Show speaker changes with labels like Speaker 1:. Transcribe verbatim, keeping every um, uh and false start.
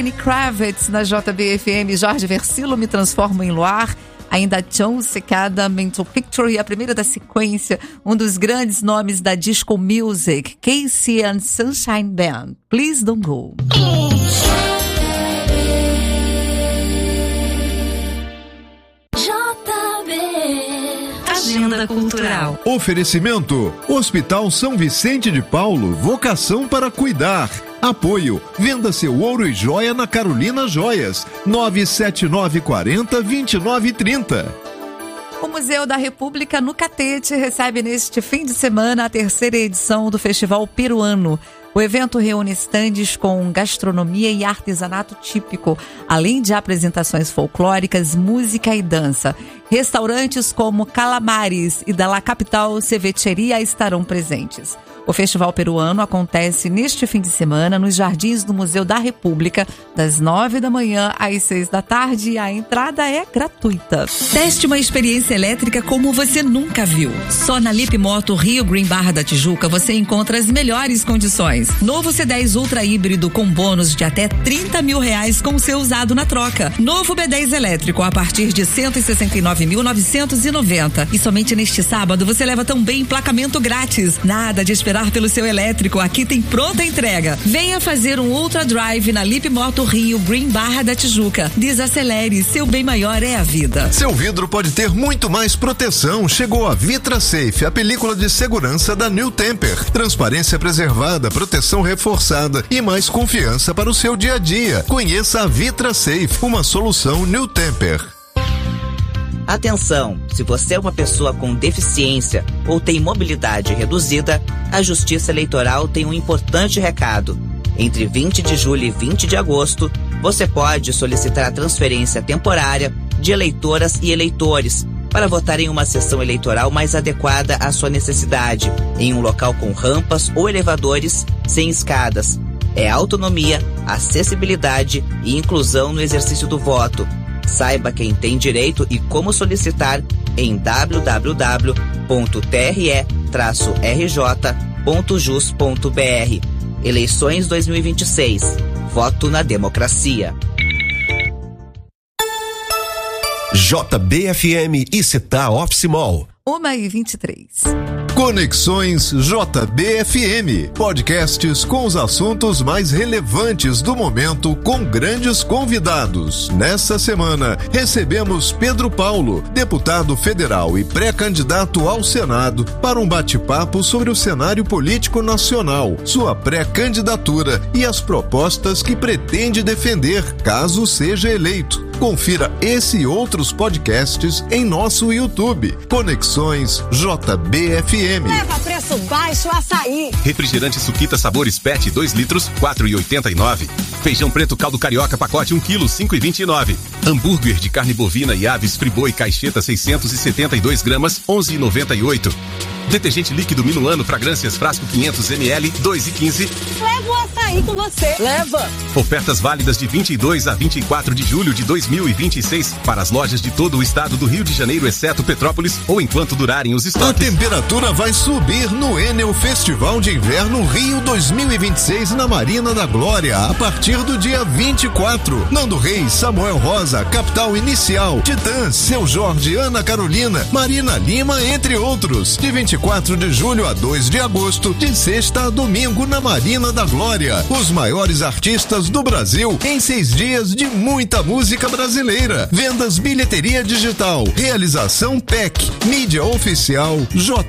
Speaker 1: Lenny Kravitz na J B F M, Jorge Versilo, Me Transformo em Luar. Ainda John Cicada, Mental Picture, e a primeira da sequência, um dos grandes nomes da disco music, Casey and Sunshine Band, Please Don't Go.
Speaker 2: Agenda Cultural.
Speaker 3: Oferecimento: Hospital São Vicente de Paulo, vocação para cuidar. Apoio: venda seu ouro e joia na Carolina Joias, nove sete nove quatro zero, dois nove três zero.
Speaker 1: O Museu da República no Catete recebe neste fim de semana a terceira edição do Festival Peruano. O evento reúne estandes com gastronomia e artesanato típico, além de apresentações folclóricas, música e dança. Restaurantes como Calamares e da La Capital Cevicheria estarão presentes. O Festival Peruano acontece neste fim de semana nos jardins do Museu da República, das nove da manhã às seis da tarde, e a entrada é gratuita.
Speaker 2: Teste uma experiência elétrica como você nunca viu. Só na Lip Moto Rio Green Barra da Tijuca você encontra as melhores condições. Novo C dez Ultra híbrido com bônus de até trinta mil reais com o seu usado na troca. Novo B dez elétrico a partir de cento e sessenta e nove mil novecentos e noventa. E somente neste sábado você leva também emplacamento grátis. Nada de esperar pelo seu elétrico, aqui tem pronta entrega. Venha fazer um Ultra Drive na Lip Moto Rio Green Barra da Tijuca. Desacelere, seu bem maior é a vida.
Speaker 3: Seu vidro pode ter muito mais proteção. Chegou a Vitra Safe, a película de segurança da New Temper. Transparência preservada, proteção reforçada e mais confiança para o seu dia a dia. Conheça a Vitra Safe, uma solução New Temper.
Speaker 4: Atenção, se você é uma pessoa com deficiência ou tem mobilidade reduzida, a Justiça Eleitoral tem um importante recado. Entre vinte de julho e vinte de agosto, você pode solicitar a transferência temporária de eleitoras e eleitores para votar em uma sessão eleitoral mais adequada à sua necessidade, em um local com rampas ou elevadores sem escadas. É autonomia, acessibilidade e inclusão no exercício do voto. Saiba quem tem direito e como solicitar em w w w ponto t r e traço r j ponto jus ponto b r. Eleições dois mil e vinte e seis. Voto na democracia.
Speaker 5: J B F M e Città Office Mall.
Speaker 1: uma e vinte e três.
Speaker 3: Conexões J B F M, podcasts com os assuntos mais relevantes do momento com grandes convidados. Nessa semana, recebemos Pedro Paulo, deputado federal e pré-candidato ao Senado, para um bate-papo sobre o cenário político nacional, sua pré-candidatura e as propostas que pretende defender caso seja eleito. Confira esse e outros podcasts em nosso YouTube. Conexões J B F M.
Speaker 6: Leva preço baixo açaí.
Speaker 5: Refrigerante Suquita sabores Pet dois litros, quatro e oitenta e nove. Feijão preto caldo carioca pacote um quilo, cinco e vinte e nove. Hambúrguer de carne bovina e aves Friboi caixeta seiscentos e setenta e dois gramas, onze e noventa e oito. Detergente líquido Minuano fragrâncias frasco quinhentos mililitros, dois e quinze.
Speaker 6: Leva o açaí com você. Leva.
Speaker 5: Ofertas válidas de vinte e dois a vinte e quatro de julho de dois mil e vinte e seis para as lojas de todo o estado do Rio de Janeiro, exceto Petrópolis, ou enquanto durarem os estoques.
Speaker 3: A temperatura vai subir no Enel Festival de Inverno Rio dois mil e vinte e seis na Marina da Glória, a partir do dia vinte e quatro. Nando Reis, Samuel Rosa, Capital Inicial, Titãs, Seu Jorge, Ana Carolina, Marina Lima, entre outros. De vinte e quatro de julho a dois de agosto, de sexta a domingo na Marina da Glória. Os maiores artistas do Brasil em seis dias de muita música brasileira. Vendas bilheteria digital. Realização P E C. Mídia oficial J